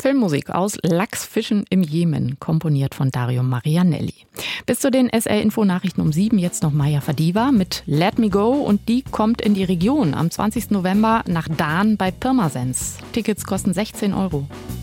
Filmmusik aus Lachsfischen im Jemen, komponiert von Dario Marianelli. Bis zu den SR-Info-Nachrichten um 7 jetzt noch Maya Fadiva mit Let Me Go und die kommt in die Region am 20. November nach Dahn bei Pirmasens. Tickets kosten 16 €.